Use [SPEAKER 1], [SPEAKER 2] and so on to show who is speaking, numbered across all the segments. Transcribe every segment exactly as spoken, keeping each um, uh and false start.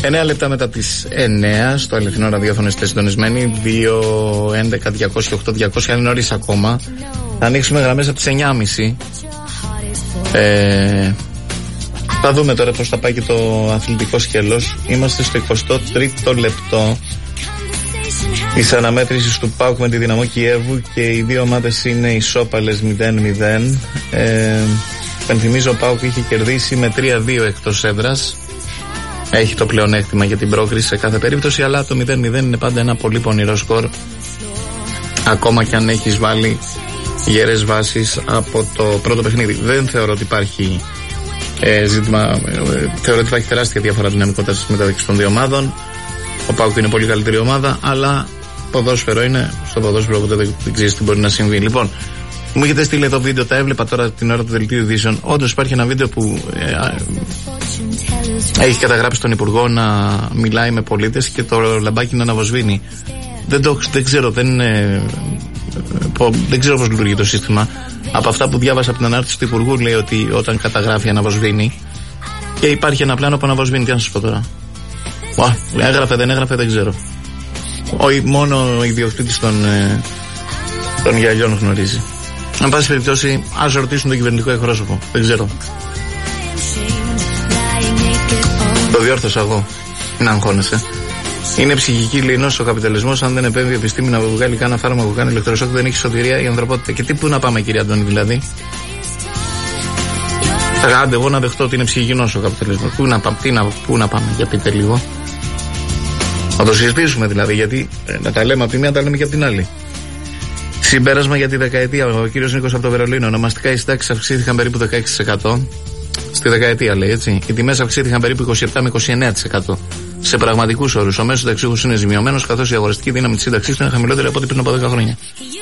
[SPEAKER 1] εννέα λεπτά μετά τις εννέα στο αληθινό ραδιόφωνο είστε συντονισμένοι. Δύο έντεκα διακόσια οκτώ διακόσια, είναι νωρίς ακόμα. Θα ανοίξουμε γραμμές από τις εννιά και μισή. Ε, θα δούμε τώρα πώς θα πάει και το αθλητικό σκέλος. Είμαστε στο εικοστό τρίτο λεπτό της αναμέτρησης του ΠΑΟΚ με τη Δυναμό Κιέβου και οι δύο ομάδες είναι ισόπαλες μηδέν μηδέν. Ε, Πενθυμίζω, ο ΠΑΟΚ είχε κερδίσει με τρία δύο εκτός έδρας. Έχει το πλεονέκτημα για την πρόκριση σε κάθε περίπτωση, αλλά το μηδέν μηδέν είναι πάντα ένα πολύ πονηρό σκορ, ακόμα και αν έχεις βάλει γερές βάσεις από το πρώτο παιχνίδι. Δεν θεωρώ ότι υπάρχει ε, ζήτημα, ε, θεωρώ ότι υπάρχει τεράστια διαφορά δυναμικότητας μεταξύ των δύο ομάδων. Ο ΠΑΟΚ είναι πολύ καλύτερη ομάδα, αλλά ποδόσφαιρο είναι. Στο ποδόσφαιρο ποτέ δεν, δεν ξέρεις τι μπορεί να συμβεί. Λοιπόν, μου έχετε στείλει εδώ βίντεο, τα έβλεπα τώρα την ώρα του δελτίου ειδήσεων. Όντως υπάρχει ένα βίντεο που ε, ε, έχει καταγράψει τον Υπουργό να μιλάει με πολίτες και το λαμπάκι να αναβοσβήνει. Δεν, το, δεν ξέρω, δεν, ε, ε, δεν ξέρω πώς λειτουργεί το σύστημα. Από αυτά που διάβασα από την ανάρτηση του Υπουργού, λέει ότι όταν καταγράφει αναβοσβήνει, και υπάρχει ένα πλάνο που αναβοσβήνει. Τι να σας πω τώρα. Ουα, έγραφε, δεν έγραφε, δεν ξέρω. Ο, μόνο ο ιδιοκτήτης των, ε, των γυαλιών γνωρίζει. Αν πάση περιπτώσει, ας ρωτήσουν τον κυβερνητικό εκπρόσωπο. Δεν ξέρω. Το διόρθωσα εγώ. Να αγχώνεσαι. Είναι ψυχική λινός ο καπιταλισμός. Αν δεν επέμβει η επιστήμη να βγάλει κανένα φάρμακο, κάνει ηλεκτροσόκ, δεν έχει σωτηρία η ανθρωπότητα. Και τι, πού να πάμε, κύριε Αντώνη, δηλαδή. Άντε, εγώ να δεχτώ ότι είναι ψυχικινός ο καπιταλισμός. Πού να, τι να, πού να πάμε, για πείτε λίγο. Να το συζητήσουμε δηλαδή, γιατί ε, να τα λέμε από τη μία, να τα λέμε και από την άλλη. Συμπέρασμα για τη δεκαετία. Ο κύριος Νίκος από το Βερολίνο. Ονομαστικά οι συντάξεις αυξήθηκαν περίπου δεκαέξι τοις εκατό. Στη δεκαετία, λέει, έτσι. Οι τιμές αυξήθηκαν περίπου είκοσι επτά με είκοσι εννέα τοις εκατό. Σε πραγματικούς όρους. Ο μέσος συνταξιούχος είναι ζημιωμένος, καθώς η αγοραστική δύναμη της σύνταξής του είναι χαμηλότερη από ό,τι πριν από δέκα χρόνια.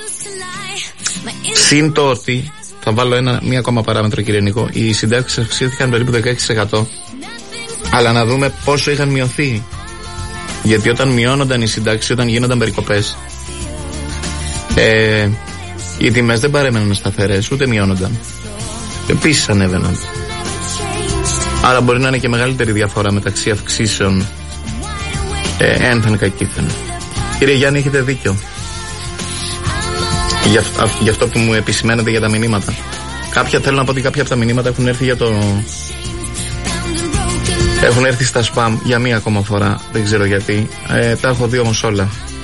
[SPEAKER 1] Συν το ότι, θα βάλω ένα, μία ακόμα παράμετρο, κύριε Νίκο, οι συντάξεις αυξήθηκαν περίπου δεκαέξι τοις εκατό. Αλλά να δούμε πόσο είχαν μειωθεί. Γιατί όταν μειώνονταν οι συντάξεις, όταν γίνονταν περικοπές, Ε, οι τιμές δεν παρέμεναν σταθερές, ούτε μειώνονταν. Επίσης ανέβαιναν. Άρα μπορεί να είναι και μεγαλύτερη διαφορά μεταξύ αυξήσεων ε, ένθεν κακήθεν. Κύριε Γιάννη, έχετε δίκιο για, αυ, για αυτό που μου επισημαίνετε για τα μηνύματα. Κάποια, θέλω να πω ότι κάποια από τα μηνύματα έχουν έρθει για το έχουν έρθει στα spam για μία ακόμα φορά. Δεν ξέρω γιατί. ε, Τα έχω δει όμως όλα.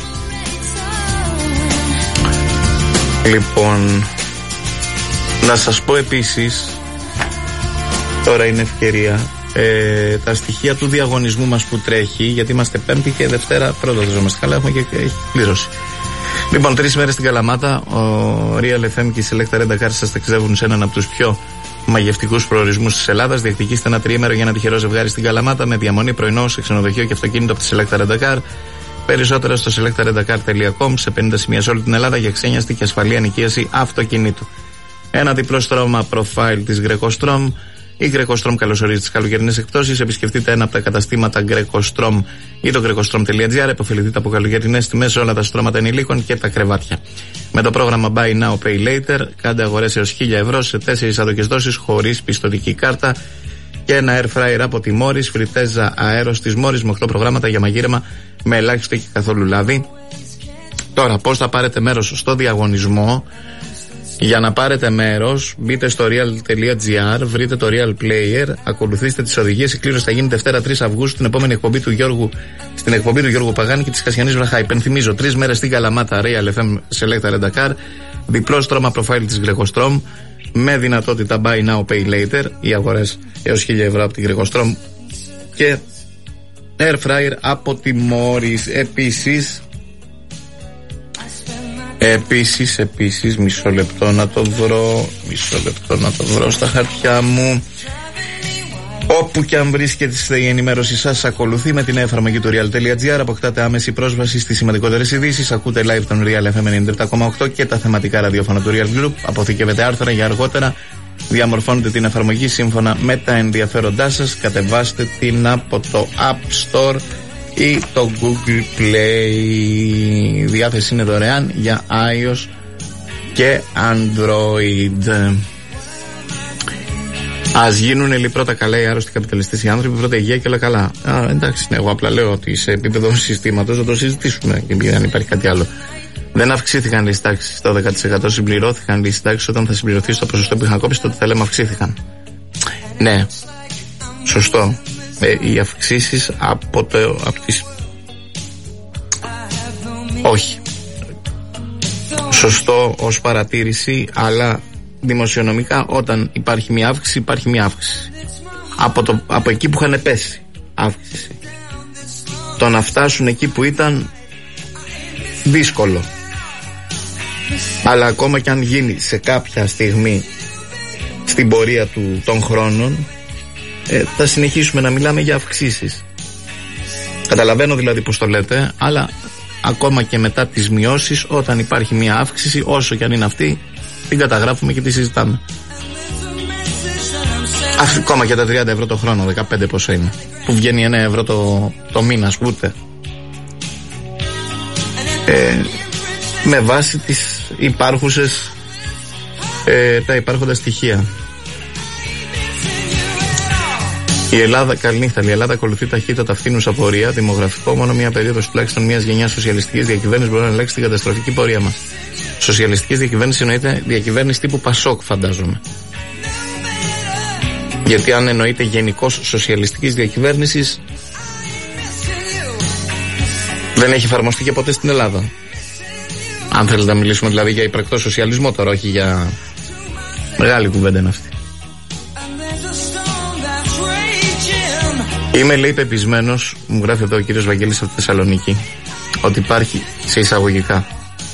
[SPEAKER 1] Λοιπόν, να σας πω επίσης, τώρα είναι ευκαιρία, ε, τα στοιχεία του διαγωνισμού μας που τρέχει, γιατί είμαστε Πέμπτη και Δευτέρα πρώτα δοζόμαστε καλά, έχουμε και, και έχει πλήρωση. Λοιπόν, τρεις μέρες στην Καλαμάτα, ο Real εφ εμ και η Selecta Rent a Car σας ταξιδεύουν σε έναν από τους πιο μαγευτικούς προορισμούς της Ελλάδας. Διεκδικήστε ένα τριήμερο για ένα τυχερό ζευγάρι στην Καλαμάτα με διαμονή, πρωινό σε ξενοδοχείο και αυτοκίνητο από τη Selecta Rent a Car. Περισσότερα στο selecta rent a car τελεία com, σε πενήντα σημεία σε όλη την Ελλάδα για ξένιαστη και ασφαλή ενοικίαση αυτοκινήτου. Ένα διπλό στρώμα profile της Greco-Strom. Η Greco-Strom καλωσορίζει τις καλοκαιρινές εκπτώσεις. Επισκεφτείτε ένα από τα καταστήματα Greco-Strom ή το greco-strom τελεία gr. Εποφεληθείτε από καλοκαιρινές τιμές σε όλα τα στρώματα ενηλίκων και τα κρεβάτια. Με το πρόγραμμα Buy Now Pay Later, κάντε αγορές έως χίλια ευρώ σε τέσσερις άδοκες δόσεις χωρίς πιστωτική κάρτα. Και ένα air fryer από τη Morris, φριτέζα αέρος της Morris με οκτώ προγράμματα για μαγείρεμα με ελάχιστο και καθόλου λάδι. Τώρα, πώς θα πάρετε μέρος στο διαγωνισμό? Για να πάρετε μέρος, μπείτε στο real τελεία gr, βρείτε το Real Player, ακολουθήστε τις οδηγίες. Η κλήρωση θα γίνει Δευτέρα τρεις Αυγούστου, την επόμενη εκπομπή του Γιώργου, στην εκπομπή του Γιώργου Παγάνη και της Κασιανής Βραχά. Υπενθυμίζω, τρεις μέρες στην Καλαμάτα, Real εφ εμ Selecta Rent a Car, διπλό στρώμα profile της Greco-Strom, με δυνατότητα Buy Now Pay Later, οι αγορές έως χίλια ευρώ από την Greco-Strom και air fryer από τη Morris. Επίσης, επίσης, επίσης, μισό λεπτό να το βρω, μισό λεπτό να το βρω στα χαρτιά μου. Όπου και αν βρίσκεται η ενημέρωση σας, ακολουθεί με την εφαρμογή του real τελεία gr. Αποκτάτε άμεση πρόσβαση στις σημαντικότερες ειδήσεις. Ακούτε live τον Real εφ εμ ενενήντα επτά κόμμα οκτώ και τα θεματικά ραδιόφωνα του Real Group. Αποθηκεύετε άρθρα για αργότερα. Διαμορφώνετε την εφαρμογή σύμφωνα με τα ενδιαφέροντά σας. Κατεβάστε την από το App Store ή το Google Play. Η διάθεση είναι δωρεάν για iOS και Android. Ας γίνουν λοιπόν πρώτα καλά οι άρρωστοι καπιταλιστές οι άνθρωποι, πρώτα υγεία και όλα καλά. Α, εντάξει, ναι, εγώ απλά λέω ότι σε επίπεδο συστήματος θα το συζητήσουμε και αν υπάρχει κάτι άλλο. Δεν αυξήθηκαν οι συντάξεις στο δέκα τοις εκατό, συμπληρώθηκαν οι συντάξεις όταν θα συμπληρωθεί στο ποσοστό που είχαν κόψει, τότε θα λέμε αυξήθηκαν. Ναι, σωστό. Ε, οι αυξήσεις από, το, από τις... Όχι. Σωστό ως παρατήρηση, αλλά δημοσιονομικά όταν υπάρχει μια αύξηση, υπάρχει μια αύξηση. Από, το, από εκεί που είχαν πέσει αύξηση. Το να φτάσουν εκεί που ήταν δύσκολο. Αλλά ακόμα και αν γίνει σε κάποια στιγμή στην πορεία του, των χρόνων, ε, θα συνεχίσουμε να μιλάμε για αυξήσεις. Καταλαβαίνω δηλαδή πως το λέτε, αλλά ακόμα και μετά τις μειώσεις, όταν υπάρχει μια αύξηση, όσο και αν είναι αυτή, την καταγράφουμε και τη συζητάμε. Ακόμα και τα τριάντα ευρώ το χρόνο, δεκαπέντε πόσο είναι, που βγαίνει ένα ευρώ το, το μήνα, ούτε. Ε, με βάση τις υπάρχουσες, ε, τα υπάρχοντα στοιχεία. Η Ελλάδα, καληνύχτα, η Ελλάδα ακολουθεί ταχύτατα φθήνουσα πορεία, δημογραφικό, μόνο μια περίοδος τουλάχιστον μιας γενιάς σοσιαλιστικής διακυβέρνησης μπορεί να αλλάξει την καταστροφική πορεία μας. Σοσιαλιστικής διακυβέρνηση εννοείται διακυβέρνηση τύπου Πασόκ, φαντάζομαι. Γιατί αν εννοείται γενικώς σοσιαλιστικής διακυβέρνησης, δεν έχει εφαρμοστεί και ποτέ στην Ελλάδα. Αν θέλετε να μιλήσουμε δηλαδή για υπαρκτό σοσιαλισμό τώρα, όχι για μεγάλη κουβέντα είναι αυτή. Είμαι, λέει, πεπισμένος, μου γράφει εδώ ο κύριος Βαγγέλης από τη Θεσσαλονίκη, ότι υπάρχει, σε εισαγωγικά,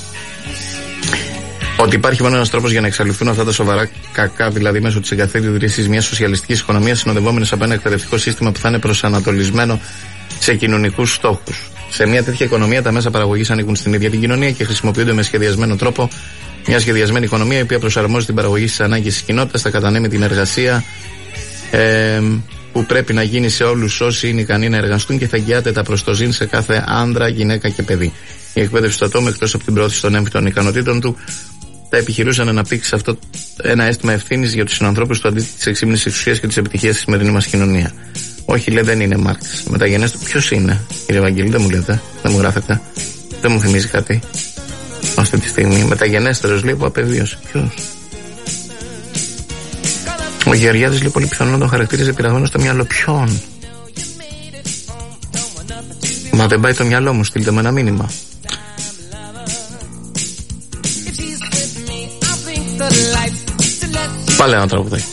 [SPEAKER 1] ότι υπάρχει μόνο ένας τρόπος για να εξαλειφθούν αυτά τα σοβαρά κακά, δηλαδή μέσω της εγκαθίδρυσης μιας σοσιαλιστικής οικονομίας συνοδευόμενης από ένα εκπαιδευτικό σύστημα που θα είναι προσανατολισμένο σε κοινωνικούς στόχους. Σε μια τέτοια οικονομία τα μέσα παραγωγής ανήκουν στην ίδια την κοινωνία και χρησιμοποιούνται με σχεδιασμένο τρόπο. Μια σχεδιασμένη οικονομία η οποία προσαρμόζει την παραγωγή στις ανάγκες της κοινότητας, θα κατανέμει την εργασία ε, που πρέπει να γίνει σε όλους όσοι είναι ικανοί να εργαστούν και θα εγγυάται τα προστοζήν σε κάθε άντρα, γυναίκα και παιδί. Η εκπαίδευση του ατόμου, εκτός από την προώθηση των έμφυτων ικανοτήτων του, θα επιχειρούσε να αναπτύξει σε αυτό ένα αίσθημα ευθύνης για τους συνανθρώπους του αντί της εξήμνησης εξουσίας και της επιτυχίας στη σημερινή μας κοινωνία. Όχι, λέει, δεν είναι Μάρξ. Μεταγενέστερο. Ποιος είναι, κύριε Βαγγέλη, δεν μου λέτε, δεν μου γράφετε, δεν μου θυμίζει κάτι αυτή τη στιγμή. Μεταγενέστερος, λέει, που απεβίωσε. Ποιος? Ο Γεωργιάδης, λέει, πολύ πιθανό να τον χαρακτήριζε πειραγμένο στο μυαλό. Ποιον? Μα δεν πάει το μυαλό μου, στείλτε με ένα μήνυμα. Πάλι ένα τραγουδάκι.